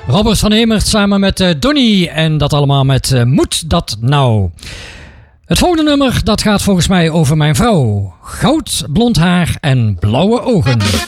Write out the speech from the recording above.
Robert van Hemert samen met Donny en dat allemaal met Moet dat nou? Het volgende nummer dat gaat volgens mij over mijn vrouw. Goud, blond haar en blauwe ogen.